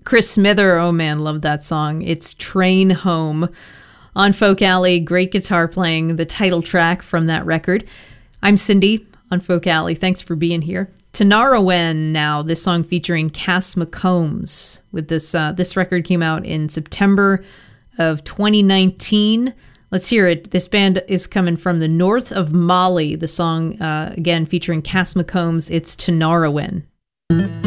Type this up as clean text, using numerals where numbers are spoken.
Chris Smither, oh man, love that song. It's Train Home. On Folk Alley, great guitar playing, the title track from that record. I'm Cindy on Folk Alley. Thanks for being here. Tinariwen now, this song featuring Cass McCombs. With this record came out in September of 2019. Let's hear it. This band is coming from the north of Mali. The song, again, featuring Cass McCombs. It's Tinariwen.